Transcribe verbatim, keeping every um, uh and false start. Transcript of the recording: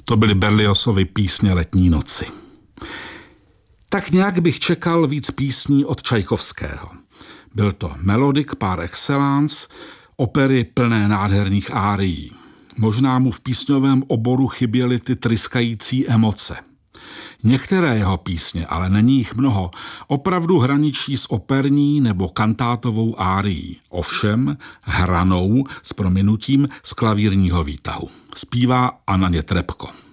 To byly Berliozovy písně Letní noci. Tak nějak bych čekal víc písní od Čajkovského. Byl to melodik par excellence, opery plné nádherných árií. Možná mu v písňovém oboru chyběly ty tryskající emoce. Některé jeho písně, ale není jich mnoho, opravdu hraničí s operní nebo kantátovou árií. Ovšem hranou s prominutím z klavírního výtahu. Zpívá Anna Netrebko.